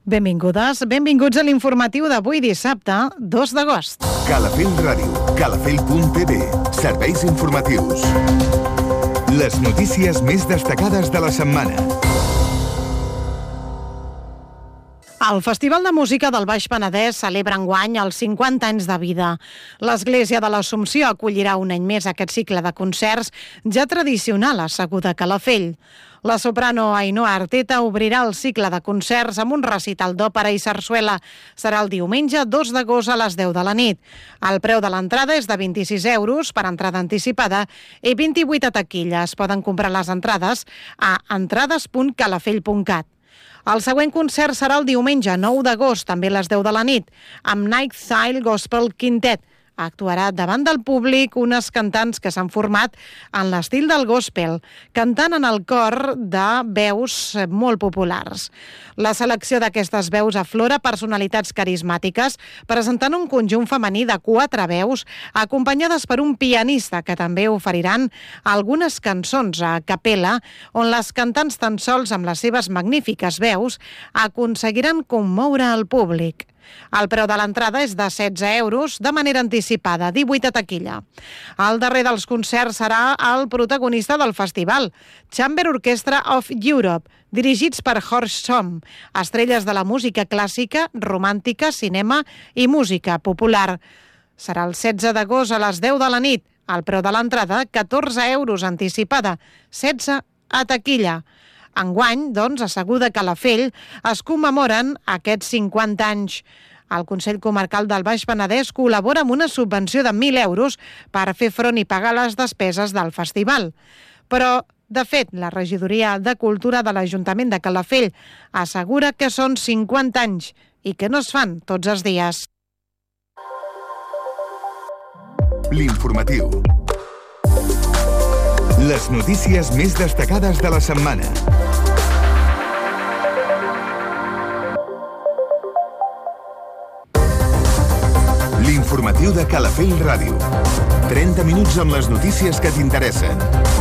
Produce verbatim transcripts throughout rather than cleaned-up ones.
Benvingudes, benvinguts a l'informatiu d'avui dissabte, dos d'agost. Calafell Ràdio, calafell punt t v, serveis informatius. Les notícies més destacades de la setmana. El Festival de Música del Baix Penedès celebra enguany els cinquanta anys de vida. L'Església de l'Assumpció acollirà un any més aquest cicle de concerts ja tradicional asseguda a Calafell. La soprano Ainhoa Arteta obrirà el cicle de concerts amb un recital d'òpera i sarsuela. Serà el diumenge dos d'agost a les deu de la nit. El preu de l'entrada és de vint-i-sis euros per entrada anticipada i vint-i-vuit a taquilla. Es poden comprar les entrades a entrades punt calafell punt cat. El següent concert serà el diumenge nou d'agost, també a les deu de la nit, amb Night Style Gospel Quintet. Actuarà davant del públic unes cantants que s'han format en l'estil del gospel, cantant en el cor de veus molt populars. La selecció d'aquestes veus aflora personalitats carismàtiques, presentant un conjunt femení de quatre veus, acompanyades per un pianista que també oferiran algunes cançons a capella, on les cantants tan sols amb les seves magnífiques veus aconseguiran commoure el públic. El preu de l'entrada és de setze euros, de manera anticipada, divuit a taquilla. El darrer dels concerts serà el protagonista del festival, Chamber Orchestra of Europe, dirigits per Horst Somm, estrelles de la música clàssica, romàntica, cinema i música popular. Serà el setze d'agost a les deu de la nit. El preu de l'entrada, catorze euros anticipada, setze a taquilla. Enguany, doncs, asseguda a Calafell, es commemoren aquests cinquanta anys. El Consell Comarcal del Baix Penedès col·labora amb una subvenció de mil euros per fer front i pagar les despeses del festival. Però, de fet, la Regidoria de Cultura de l'Ajuntament de Calafell assegura que són cinquanta anys i que no es fan tots els dies. L'informatiu. Les notícies més destacades de la setmana. L'informatiu de Calafell Ràdio. trenta minuts amb les notícies que t'interessen.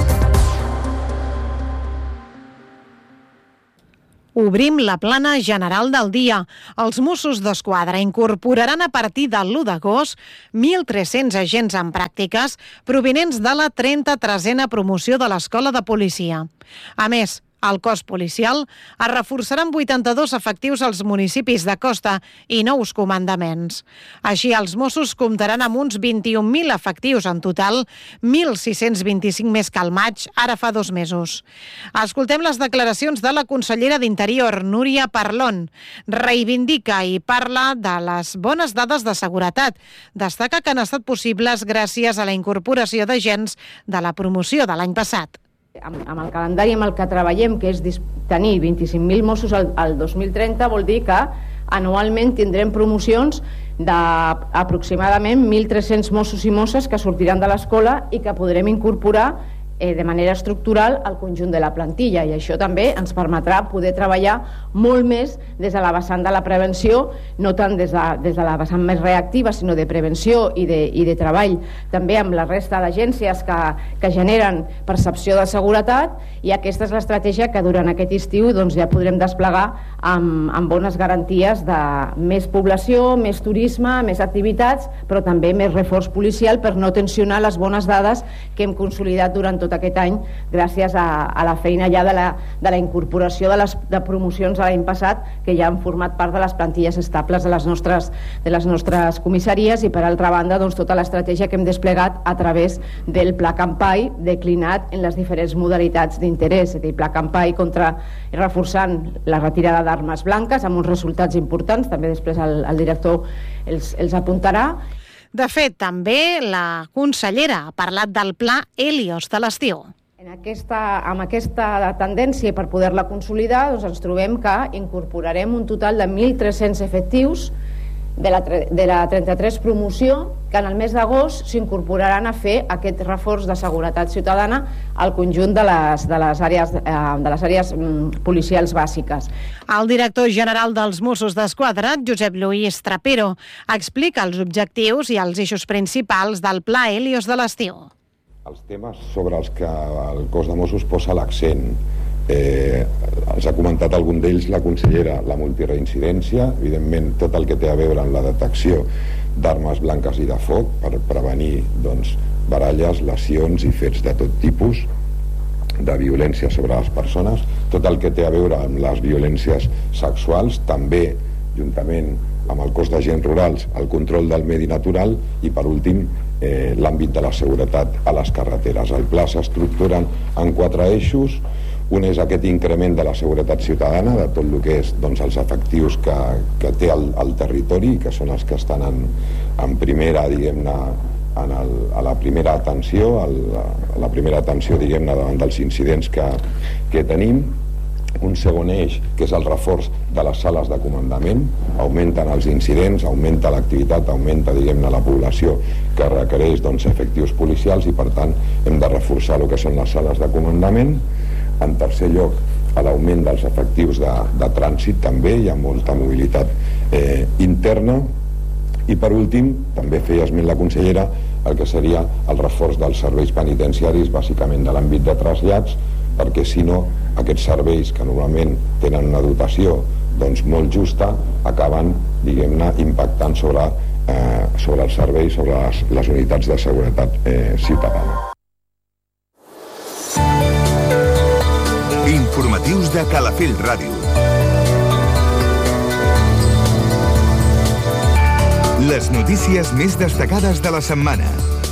Obrim la plana general del dia. Els Mossos d'Esquadra incorporaran a partir de l'u d'agost mil tres-cents agents en pràctiques provinents de la trenta-tresena promoció de l'Escola de Policia. A més, el cos policial es reforçarà amb vuitanta-dos efectius als municipis de costa i nous comandaments. Així, els Mossos comptaran amb uns vint-i-un mil efectius en total, mil sis-cents vint-i-cinc més que al maig, ara fa dos mesos. Escoltem les declaracions de la consellera d'Interior, Núria Parlon. Reivindica i parla de les bones dades de seguretat. Destaca que han estat possibles gràcies a la incorporació d'agents de la promoció de l'any passat. Amb, amb el calendari amb el que treballem, que és tenir vint-i-cinc mil Mossos al, al dos mil trenta, vol dir que anualment tindrem promocions d'aproximadament mil tres-cents Mossos i Mosses que sortiran de l'escola i que podrem incorporar eh, de manera estructural al conjunt de la plantilla, i això també ens permetrà poder treballar molt més des de la vessant de la prevenció, no tant des de, des de la vessant més reactiva, sinó de prevenció i de, i de treball també amb la resta d'agències que, que generen percepció de seguretat, i aquesta és l'estratègia que durant aquest estiu doncs, ja podrem desplegar amb, amb bones garanties de més població, més turisme, més activitats, però també més reforç policial per no tensionar les bones dades que hem consolidat durant tot aquest any gràcies a, a la feina ja de la, de la incorporació de les de promocions de l'any passat, que ja han format part de les plantilles estables de les nostres, de les nostres comissaries, i per altra banda doncs, tota l'estratègia que hem desplegat a través del Pla Campai declinat en les diferents modalitats d'interès, és a dir, Pla Campai contra reforçant la retirada d'armes blanques amb uns resultats importants, també després el, el director els, els apuntarà. De fet, també la consellera ha parlat del Pla Helios de l'estiu. En aquesta, amb aquesta tendència, per poder-la consolidar, doncs ens trobem que incorporarem un total de mil tres-cents efectius de la, de la trenta-tres promoció, que en el mes d'agost s'incorporaran a fer aquest reforç de seguretat ciutadana al conjunt de les, de les àrees, eh, de les àrees mm, policials bàsiques. El director general dels Mossos d'Esquadra, Josep Lluís Trapero, explica els objectius i els eixos principals del Pla Helios de l'estiu. Els temes sobre els que el cos de Mossos posa l'accent Eh, ens ha comentat algun d'ells la consellera, la multireincidència, evidentment tot el que té a veure amb la detecció d'armes blanques i de foc per prevenir doncs, baralles, lesions i fets de tot tipus de violència sobre les persones, tot el que té a veure amb les violències sexuals, també juntament amb el cos d'agents rurals, el control del medi natural i per últim eh, l'àmbit de la seguretat a les carreteres. El pla s'estructura en quatre eixos. Un és aquest increment de la seguretat ciutadana, de tot el que és doncs, els efectius que, que té el, el territori, que són els que estan en, en primera, diguem-ne, en el, a la primera atenció, el, a la primera atenció, diguem-ne, davant dels incidents que, que tenim. Un segon eix, que és el reforç de les sales de comandament. Augmenten els incidents, augmenta l'activitat, augmenta, diguem-ne, la població que requereix doncs, efectius policials i, per tant, hem de reforçar el que són les sales de comandament. En tercer lloc, a l'augment dels efectius de, de trànsit també, hi ha molta mobilitat eh, interna. I per últim, també feia esment la consellera, el que seria el reforç dels serveis penitenciaris, bàsicament de l'àmbit de trasllats, perquè si no, aquests serveis que normalment tenen una dotació doncs, molt justa, acaben, diguem-ne, impactant sobre, eh, sobre els serveis, sobre les, les unitats de seguretat eh, ciutadana. Informatius de Calafell Ràdio. Les notícies més destacades de la setmana.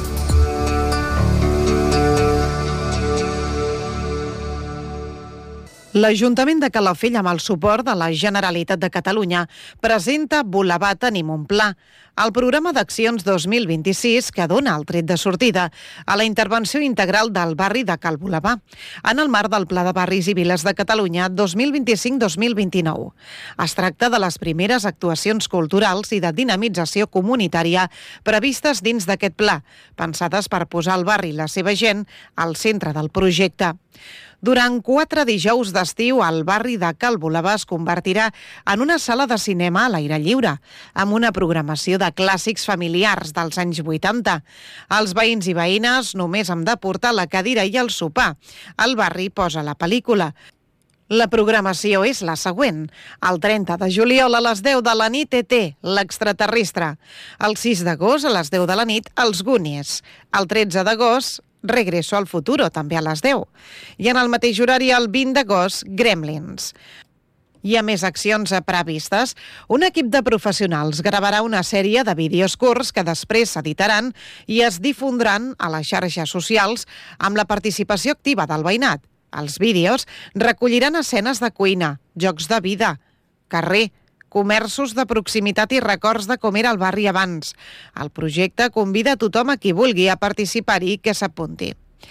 L'Ajuntament de Calafell, amb el suport de la Generalitat de Catalunya, presenta Boulevard Tenim un Pla, el programa d'accions dos mil vint-i-sis que dona el tret de sortida a la intervenció integral del barri de Cal Boulevard, en el marc del Pla de Barris i Viles de Catalunya dos mil vint-i-cinc dos mil vint-i-nou. Es tracta de les primeres actuacions culturals i de dinamització comunitària previstes dins d'aquest pla, pensades per posar el barri i la seva gent al centre del projecte. Durant quatre dijous d'estiu, el barri de Cal Boulevard es convertirà en una sala de cinema a l'aire lliure, amb una programació de clàssics familiars dels anys vuitanta. Els veïns i veïnes només han de portar la cadira i el sopar. El barri posa la pel·lícula. La programació és la següent. El trenta de juliol a les deu de la nit E T, l'extraterrestre. El sis d'agost a les deu de la nit, Els Goonies. El tretze d'agost, Regreso al futuro, també a les deu. I en el mateix horari, el vint d'agost, Gremlins. Hi ha més accions previstes. Un equip de professionals gravarà una sèrie de vídeos curts que després s'editaran i es difondran a les xarxes socials amb la participació activa del veïnat. Els vídeos recolliran escenes de cuina, jocs de vida, carrer, comerços de proximitat i records de com era el barri abans. El projecte convida a tothom a qui vulgui a participar-hi que s'apunti.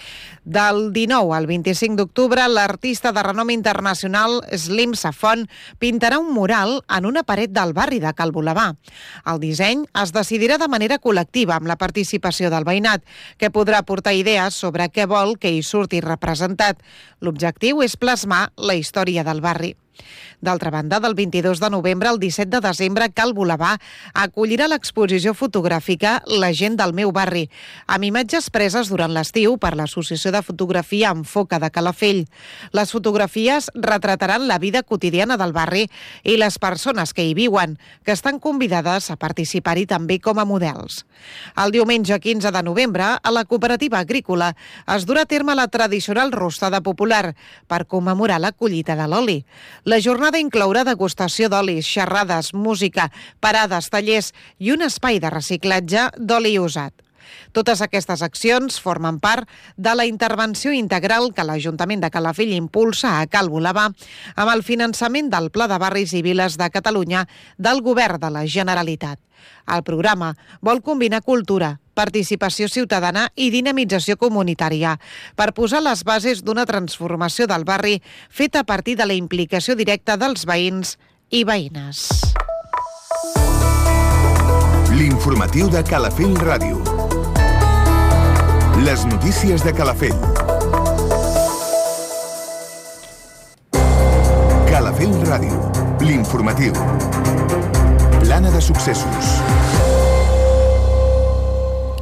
Del dinou al vint-i-cinc d'octubre, l'artista de renom internacional Slim Safon pintarà un mural en una paret del barri de Cal Boulevard. El disseny es decidirà de manera col·lectiva amb la participació del veïnat, que podrà aportar idees sobre què vol que hi surti representat. L'objectiu és plasmar la història del barri. D'altra banda, del vint-i-dos de novembre al disset de desembre, Cal Boulevard acollirà l'exposició fotogràfica La gent del meu barri, amb imatges preses durant l'estiu per l'Associació de Fotografia amb Foca de Calafell. Les fotografies retrataran la vida quotidiana del barri i les persones que hi viuen, que estan convidades a participar-hi també com a models. El diumenge quinze de novembre, a la cooperativa agrícola, es durà a terme la tradicional rostada popular per commemorar la collita de l'oli. La jornada inclourà degustació d'olis, xerrades, música, parades, tallers i un espai de reciclatge d'oli usat. Totes aquestes accions formen part de la intervenció integral que l'Ajuntament de Calafell impulsa a Cal Boulevard amb el finançament del Pla de Barris i Viles de Catalunya del Govern de la Generalitat. El programa vol combinar cultura, participació ciutadana i dinamització comunitària per posar les bases d'una transformació del barri feta a partir de la implicació directa dels veïns i veïnes. L'informatiu de Calafell Ràdio. Les notícies de Calafell. Calafell Ràdio. L'informatiu. Plana de successos.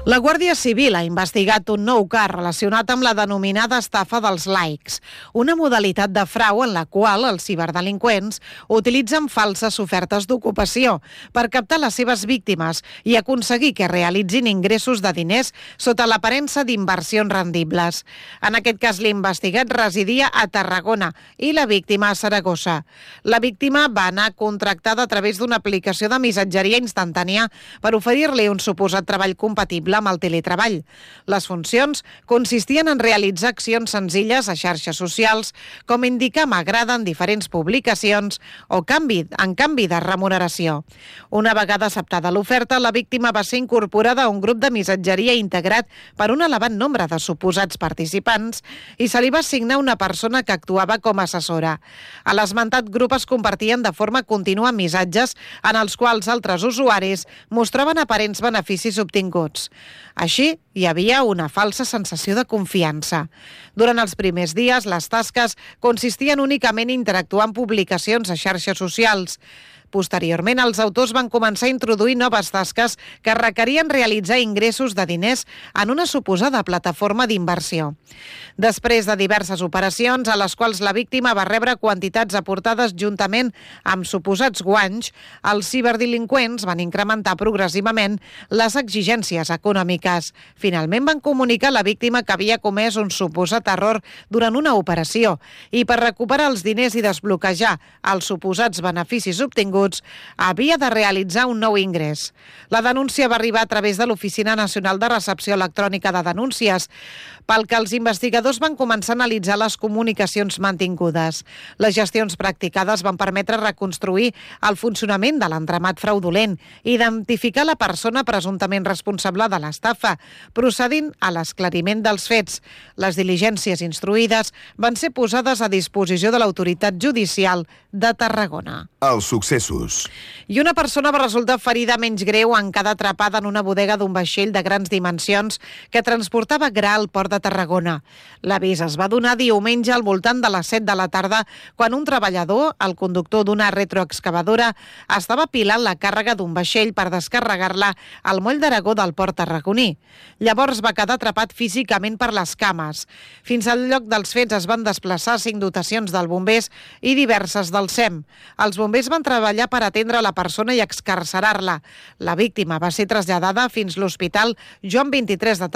La Guàrdia Civil ha investigat un nou cas relacionat amb la denominada estafa dels likes, una modalitat de frau en la qual els ciberdelinqüents utilitzen falses ofertes d'ocupació per captar les seves víctimes i aconseguir que realitzin ingressos de diners sota l'aparença d'inversions rendibles. En aquest cas, l'investigat residia a Tarragona i la víctima a Saragossa. La víctima va anar contractada a través d'una aplicació de missatgeria instantània per oferir-li un suposat treball compatible amb el teletreball. Les funcions consistien en realitzar accions senzilles a xarxes socials, com indicar m'agrada en diferents publicacions o canvi, en canvi de remuneració. Una vegada acceptada l'oferta, la víctima va ser incorporada a un grup de missatgeria integrat per un elevat nombre de suposats participants i se li va assignar una persona que actuava com a assessora. A l'esmentat grup es compartien de forma contínua missatges en els quals altres usuaris mostraven aparents beneficis obtinguts. Així, hi havia una falsa sensació de confiança. Durant els primers dies, les tasques consistien únicament a interactuar amb publicacions a xarxes socials. Posteriorment, els autors van començar a introduir noves tasques que requerien realitzar ingressos de diners en una suposada plataforma d'inversió. Després de diverses operacions, a les quals la víctima va rebre quantitats aportades juntament amb suposats guanys, els ciberdelinqüents van incrementar progressivament les exigències econòmiques. Finalment van comunicar a la víctima que havia comès un suposat error durant una operació i per recuperar els diners i desbloquejar els suposats beneficis obtinguts havia de realitzar un nou ingrés. La denúncia va arribar a través de l'Oficina Nacional de Recepció Electrònica de Denúncies, pel que els investigadors van començar a analitzar les comunicacions mantingudes. Les gestions practicades van permetre reconstruir el funcionament de l'entramat fraudulent i identificar la persona presumptament responsable de l'estafa, procedint a l'esclariment dels fets. Les diligències instruïdes van ser posades a disposició de l'autoritat judicial de Tarragona. Els successos. I una persona va resultar ferida menys greu en quedar atrapada en una bodega d'un vaixell de grans dimensions que transportava gra al port de Tarragona. L'avís es va donar diumenge al voltant de les set de la tarda, quan un treballador, el conductor d'una retroexcavadora, estava pilant la càrrega d'un vaixell per descarregar-la al moll d'Aragó del port tarragoní. Llavors va quedar atrapat físicament per les cames. Fins al lloc dels fets es van desplaçar cinc dotacions del bombers i diverses del S E M. Els bombers van treballar per atendre la persona i excarcerar-la. La víctima va ser traslladada fins l'Hospital Joan vint-i-tres de